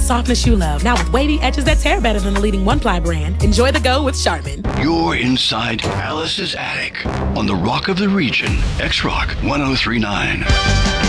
softness you love. Now with wavy edges that tear better than the leading one-ply brand. Enjoy the go with Charmin. You're inside Alice's attic on the Rock of the Region, X-Rock 1039.